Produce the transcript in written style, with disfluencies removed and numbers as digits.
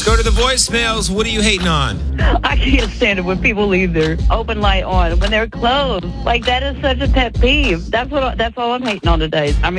Let's go to the voicemails. What are you hating on? I can't stand it when people leave their open light on when they're closed. Like, that is such a pet peeve. That's all I'm hating on today. I mean,